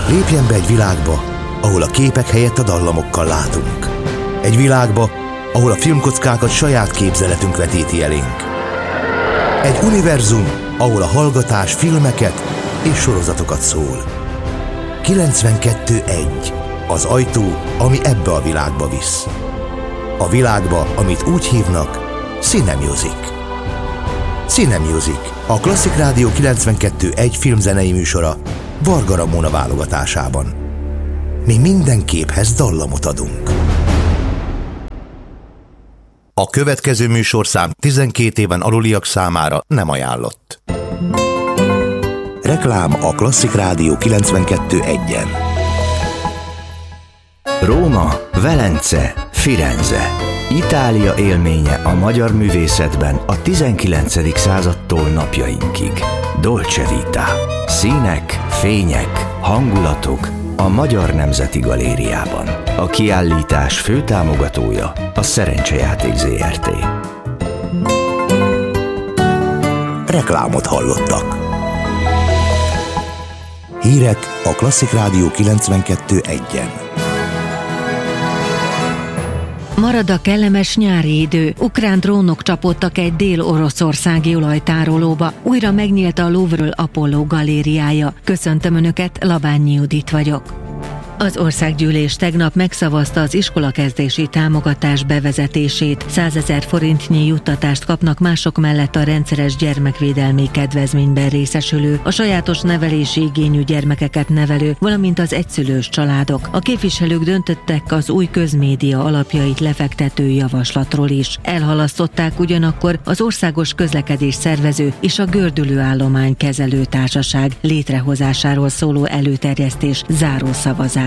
Lépjen be egy világba, ahol a képek helyett a dallamokkal látunk. Egy világba, ahol a filmkockákat saját képzeletünk vetíti elénk. Egy univerzum, ahol a hallgatás filmeket és sorozatokat szól. 92.1. Az ajtó, ami ebbe a világba visz. A világba, amit úgy hívnak Cinemusic. Cinemusic, a Klasszik Rádió 92.1 filmzenei műsora Varga Ramona válogatásában. Mi minden képhez dallamot adunk. A következő műsorszám 12 éven aluliak számára nem ajánlott. Reklám a Klasszik Rádió 92.1-en. Róma, Velence, Firenze. Itália élménye a magyar művészetben a 19. századtól napjainkig. Dolce Vita. Színek, fények, hangulatok a Magyar Nemzeti Galériában. A kiállítás főtámogatója a Szerencsejáték Zrt. Reklámot hallottak. Hírek a Klasszik Rádió 92.1-en. Marad a kellemes nyári idő. Ukrán drónok csapódtak egy dél-oroszországi olajtárolóba. Újra megnyílt a Louvre Apollo galériája. Köszöntöm Önöket, Labányi Judit vagyok. Az országgyűlés tegnap megszavazta az iskolakezdési támogatás bevezetését. 100 000 forintnyi juttatást kapnak mások mellett a rendszeres gyermekvédelmi kedvezményben részesülő, a sajátos nevelési igényű gyermekeket nevelő, valamint az egyszülős családok. A képviselők döntöttek az új közmédia alapjait lefektető javaslatról is. Elhalasztották ugyanakkor az Országos Közlekedés Szervező és a Gördülőállomány Kezelő Társaság létrehozásáról szóló előterjesztés zárószavazását.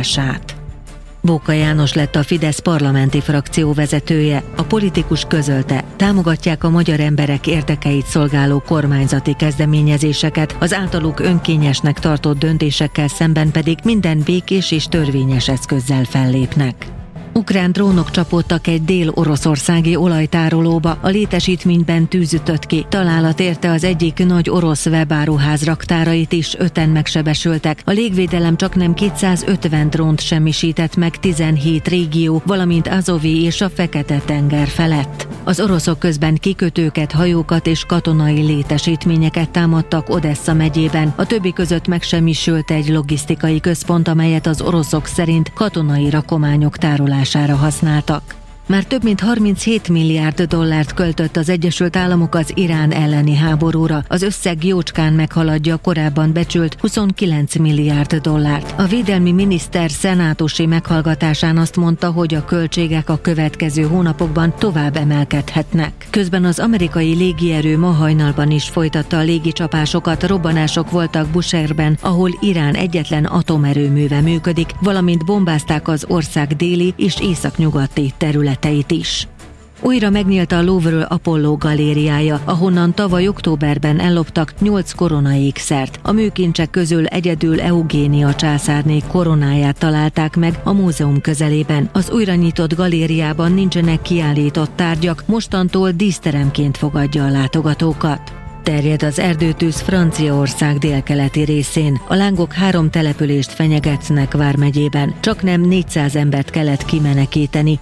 Bóka János lett a Fidesz parlamenti frakció vezetője. A politikus közölte, támogatják a magyar emberek érdekeit szolgáló kormányzati kezdeményezéseket, az általuk önkényesnek tartott döntésekkel szemben pedig minden békés és törvényes eszközzel fellépnek. Ukrán drónok csapódtak egy dél-oroszországi olajtárolóba, a létesítményben tűz ütött ki. Találat érte az egyik nagy orosz webáruház raktárait is, 5-en megsebesültek. A légvédelem csaknem 250 drónt semmisített meg 17 régió, valamint Azovi és a Fekete-tenger felett. Az oroszok közben kikötőket, hajókat és katonai létesítményeket támadtak Odessa megyében. A többi között megsemmisült egy logisztikai központ, amelyet az oroszok szerint katonai rakományok tárolására használtak. Már több mint 37 milliárd dollárt költött az Egyesült Államok az Irán elleni háborúra. Az összeg jócskán meghaladja a korábban becsült 29 milliárd dollárt. A védelmi miniszter szenátusi meghallgatásán azt mondta, hogy a költségek a következő hónapokban tovább emelkedhetnek. Közben az amerikai légierő ma hajnalban is folytatta a légicsapásokat, robbanások voltak Bushehrben, ahol Irán egyetlen atomerőműve működik, valamint bombázták az ország déli és északnyugati területeit is. Újra megnyílt a Louvre Apollo galériája, ahonnan tavaly októberben elloptak 8 koronaékszert. A műkincsek közül egyedül Eugénia császárné koronáját találták meg a múzeum közelében. Az újra nyitott galériában nincsenek kiállított tárgyak, mostantól díszteremként fogadja a látogatókat. Terjed az erdőtűz Franciaország délkeleti részén. A lángok 3 települést fenyegetnek vármegyében. Csaknem 400 embert kellett kimenekíteni,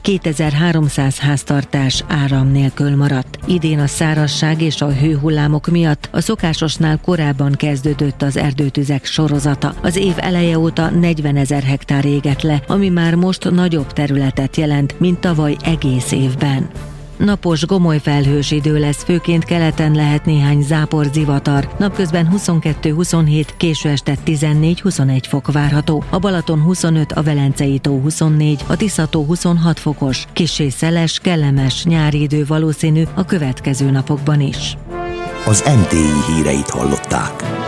2300 háztartás áram nélkül maradt. Idén a szárazság és a hőhullámok miatt a szokásosnál korábban kezdődött az erdőtüzek sorozata. Az év eleje óta 40 000 hektár égett le, ami már most nagyobb területet jelent, mint tavaly egész évben. Napos, gomoly felhős idő lesz, főként keleten lehet néhány zápor, zivatar. Napközben 22-27, késő este 14-21 fok várható. A Balaton 25, a Velencei tó 24, a Tisza-tó 26 fokos. Kissé szeles, kellemes nyári idő valószínű a következő napokban is. Az NTI híreit hallották.